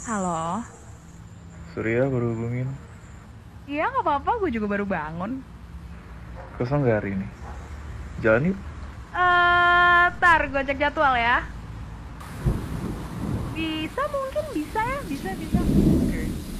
Halo. Surya baru hubungin. Iya nggak apa-apa, gue juga baru bangun. Kosong gak hari ini? Jalan yuk. Tar gue cek jadwal ya. Bisa mungkin bisa ya, bisa bisa. Oke.